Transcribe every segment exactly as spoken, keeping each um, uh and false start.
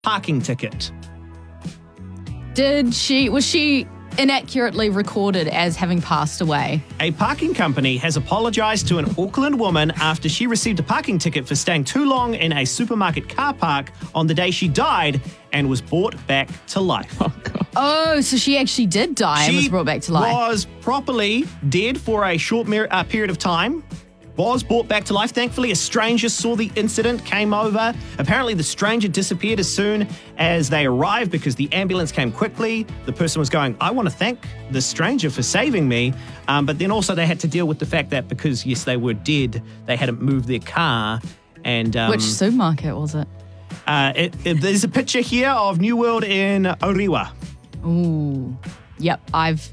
parking ticket. Did she, was she inaccurately recorded as having passed away? A parking company has apologised to an Auckland woman after she received a parking ticket for staying too long in a supermarket car park on the day she died and was brought back to life. Oh, God. Oh, so she actually did die she and was brought back to life. She was properly dead for a short mer- uh, period of time. Was brought back to life. Thankfully, a stranger saw the incident, came over. Apparently, the stranger disappeared as soon as they arrived because the ambulance came quickly. The person was going, I want to thank the stranger for saving me. Um, but then also they had to deal with the fact that because, yes, they were dead, they hadn't moved their car. And um, Which supermarket was it? Uh, it, it? There's a picture here of New World in Orewa. Ooh. Yep, I've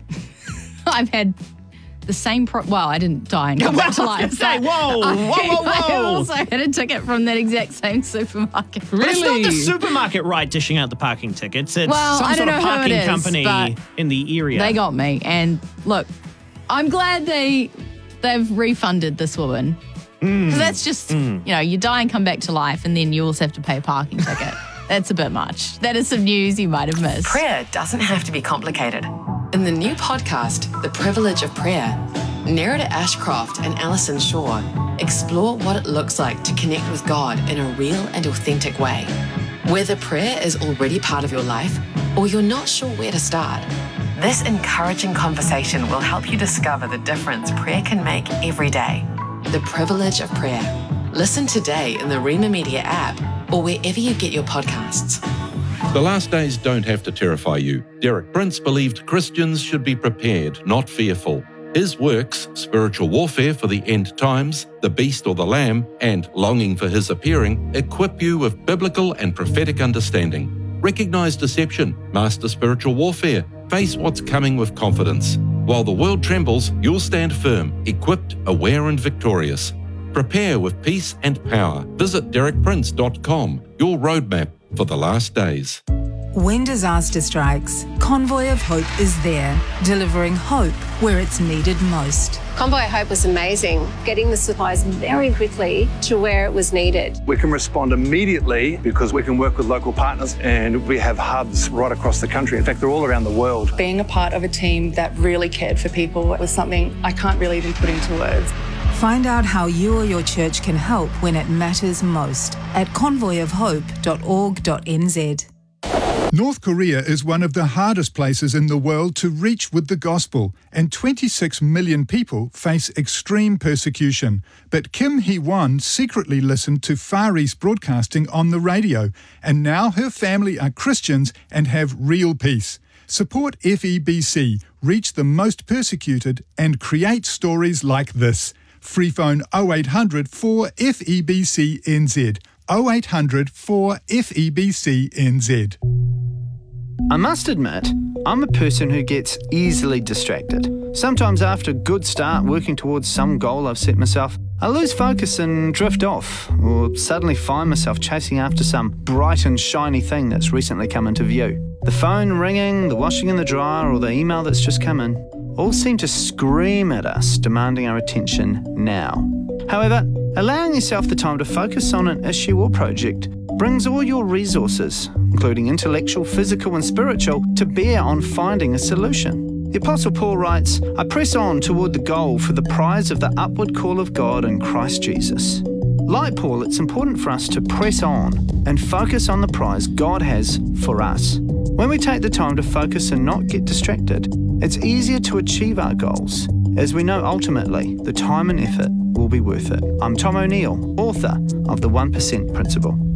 I've had... the same pro- well, I didn't die and come back to life. Say, whoa, whoa, whoa, whoa. I also had a ticket from that exact same supermarket. Really? But it's not the supermarket, right, dishing out the parking tickets. It's well, some I sort don't of know parking who it is, company but in the area. They got me. And look, I'm glad they, they've refunded this woman. Because mm. that's just, mm. you know, you die and come back to life and then you also have to pay a parking ticket. That's a bit much. That is some news you might have missed. Prayer doesn't have to be complicated. In the new podcast, The Privilege of Prayer, Nerida Ashcroft and Alison Shaw explore what it looks like to connect with God in a real and authentic way. Whether prayer is already part of your life or you're not sure where to start, this encouraging conversation will help you discover the difference prayer can make every day. The Privilege of Prayer. Listen today in the Rima Media app or wherever you get your podcasts. The last days don't have to terrify you. Derek Prince believed Christians should be prepared, not fearful. His works, Spiritual Warfare for the End Times, The Beast or the Lamb, and Longing for His Appearing, equip you with biblical and prophetic understanding. Recognize deception, master spiritual warfare, face what's coming with confidence. While the world trembles, you'll stand firm, equipped, aware and victorious. Prepare with peace and power. Visit derek prince dot com, your roadmap for the last days. When disaster strikes, Convoy of Hope is there, delivering hope where it's needed most. Convoy of Hope was amazing, getting the supplies very quickly to where it was needed. We can respond immediately because we can work with local partners and we have hubs right across the country. In fact, they're all around the world. Being a part of a team that really cared for people was something I can't really even put into words. Find out how you or your church can help when it matters most at convoy of hope dot org dot n z. North Korea is one of the hardest places in the world to reach with the gospel, and twenty-six million people face extreme persecution. But Kim Hee-won secretly listened to Far East Broadcasting on the radio, and now her family are Christians and have real peace. Support F E B C, reach the most persecuted, and create stories like this. Free phone oh eight hundred four F E B C N Z. oh eight hundred four F E B C N Z. I must admit, I'm a person who gets easily distracted. Sometimes after a good start working towards some goal I've set myself, I lose focus and drift off, or suddenly find myself chasing after some bright and shiny thing that's recently come into view. The phone ringing, the washing in the dryer, or the email that's just come in all seem to scream at us, demanding our attention now. However, allowing yourself the time to focus on an issue or project brings all your resources, including intellectual, physical and spiritual, to bear on finding a solution. The Apostle Paul writes, I press on toward the goal for the prize of the upward call of God in Christ Jesus. Like Paul, it's important for us to press on and focus on the prize God has for us. When we take the time to focus and not get distracted, it's easier to achieve our goals, as we know ultimately the time and effort will be worth it. I'm Tom O'Neill, author of The one percent Principle.